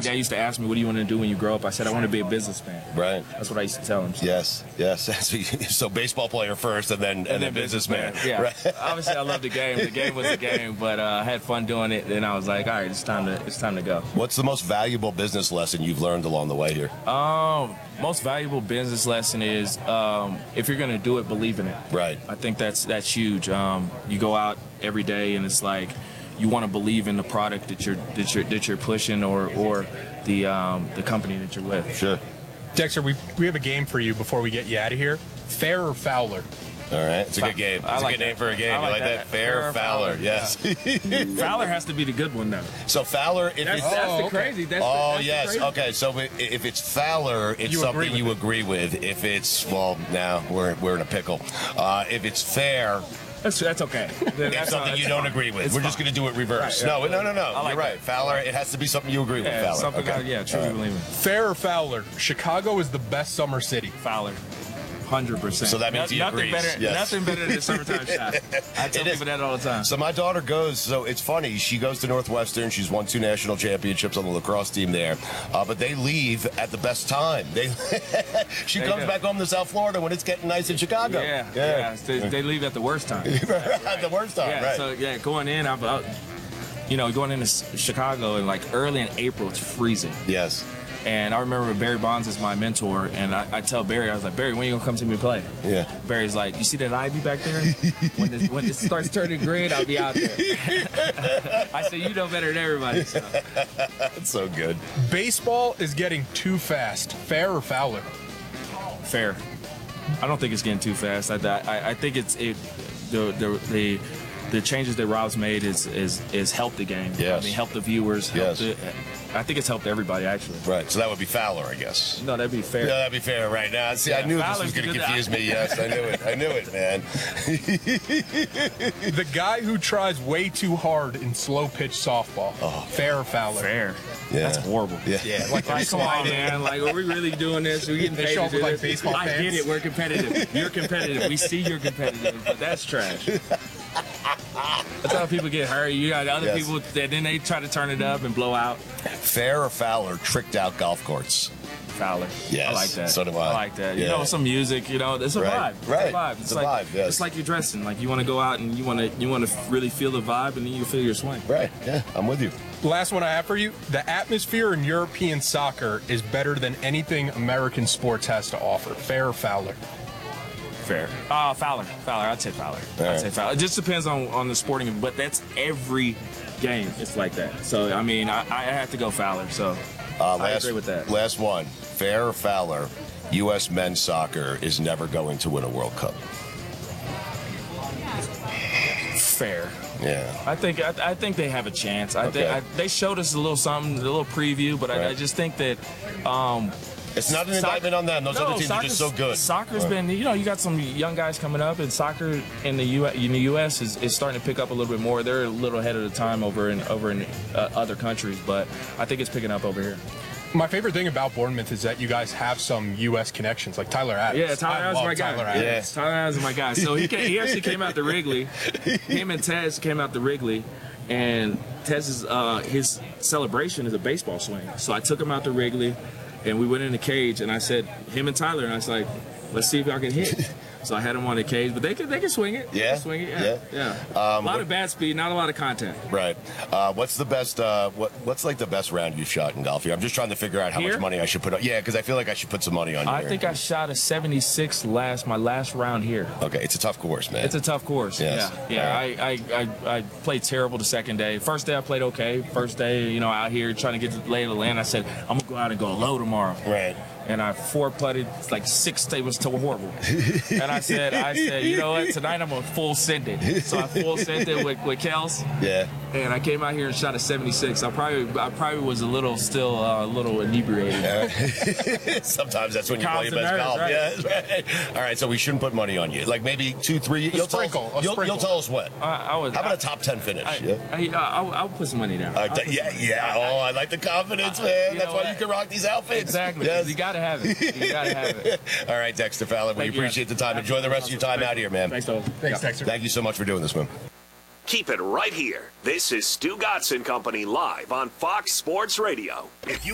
dad used to ask me, what do you want to do when you grow up? I said, I want to be a businessman. Right. That's what I used to tell him. So. Yes. So baseball player first, and then businessman. Yeah. Right. Obviously, I love the game. The game was the game, but I had fun doing it. Then I was like, all right, it's time to go. What's the most valuable business lesson you've learned along the way here? Most valuable business lesson is if you're going to do it, believe in it. Right. I think that's huge. You go out every day, and it's like you want to believe in the product that you're pushing, or the company that you're with. Sure. Dexter, we have a game for you before we get you out of here. Fair or Fowler? All right. It's a good game. It's a good name for a game. You like that? Fair or Fowler? Yes. Yeah. Fowler has to be the good one, though. So Fowler, that's the crazy. That's yes. the crazy. Okay. So if it's Fowler, it's something you agree with. If it's, well, now we're in a pickle. If it's fair, that's okay. It's something you don't agree with. We're just going to do it reverse. Right, no. You're right. Fowler, it has to be something you agree with, Fowler. Something truly believe in. Fair or Fowler? Chicago is the best summer city. Fowler. 100%. So that means he agrees. Nothing better than summertime shot. I tell people that all the time. So my daughter goes, so it's funny, she goes to Northwestern. She's won 2 national championships on the lacrosse team there. But they leave at the best time. She comes back home to South Florida when it's getting nice in Chicago. Yeah. They leave at the worst time. At the worst time, right. So, going in, going into Chicago, and like early in April, it's freezing. Yes. And I remember Barry Bonds is my mentor, and I tell Barry, I was like, Barry, when are you going to come see me play? Yeah. Barry's like, you see that ivy back there? when it starts turning green, I'll be out there. I said, you know better than everybody. So. That's so good. Baseball is getting too fast. Fair or Fowler? Fair. I don't think it's getting too fast. I think the changes that Rob's made is helped the game. Yes. I mean, helped the viewers. I think it's helped everybody, actually. Right, so that would be Fowler, I guess. No, that'd be fair. No, that'd be fair right now. See, I knew this was going to confuse me. Yes, I knew it, man. The guy who tries way too hard in slow pitch softball. Fair or Fowler? Fair. Yeah. That's horrible. Yeah. Like come on, man. Like, are we really doing this? We're getting paid to do this. Baseball I get it. We're competitive. You're competitive. We see you're competitive, but that's trash. That's how people get hurt. You got other people that then they try to turn it up and blow out. Fair or Fowler tricked out golf courts? Fowler. Yes. I like that. So do I. I like that. Yeah. Some music. It's a vibe. Right. It's a vibe. It's a vibe. Yes. It's like you're dressing. Like you want to go out and you want to really feel the vibe, and then you feel your swing. Right. Yeah. I'm with you. Last one I have for you. The atmosphere in European soccer is better than anything American sports has to offer. Fair or Fowler? Fair. Fowler. I'd say Fowler. It just depends on the sporting, but that's every game. It's like that. So, I mean, I have to go Fowler. So, I agree with that. Last one. Fair or Fowler? U.S. men's soccer is never going to win a World Cup. Fair. Yeah. I think they have a chance. They showed us a little something, a little preview, but I just think that. It's not an indictment on them. Those other teams are just so good. Soccer's been, you got some young guys coming up, and soccer in the U.S. is starting to pick up a little bit more. They're a little ahead of the time over in other countries, but I think it's picking up over here. My favorite thing about Bournemouth is that you guys have some U.S. connections, like Tyler Adams. Yeah, Tyler Adams is my guy. Yes, Tyler Adams is my guy. So he actually came out to Wrigley. Him and Tez came out to Wrigley, and Tez's his celebration is a baseball swing. So I took him out to Wrigley. And we went in the cage, and I said, him and Tyler, and I was like, let's see if y'all can hit. So I had him on the cage, but they can swing it. Yeah? They can swing it, yeah. A lot of bat speed, not a lot of contact. Right. What's the best, what's like the best round you've shot in golf here? I'm just trying to figure out how much money I should put on. Yeah, because I feel like I should put some money on you. I think I shot a 76 my last round here. Okay, it's a tough course, man. It's a tough course. Yes. Yeah. I played terrible the second day. First day I played okay. First day, out here trying to get the lay of the land. I said, I'm going to go out and go low tomorrow. Right. And I 4-putted, like 6 was too horrible. And I said, you know what, tonight I'm going to full send it. So I full sent it with Kels. Yeah. And I came out here and shot a 76. I probably was a little inebriated. Yeah. Sometimes that's when you play your best golf. Right. Yeah, right. All right, so we shouldn't put money on you. Like maybe 2, 3. You'll tell us what. How about a top 10 finish? I'll put some money down. Oh, I like the confidence, man. That's why you can rock these outfits. Exactly. Yes. You got to have it. You got to have it. All right, Dexter Fowler, we appreciate the time. Enjoy the rest of your time out here, man. Thanks, Dexter. Thank you so much for doing this, man. Keep it right here. This is Stu Gotts & Company live on Fox Sports Radio. If you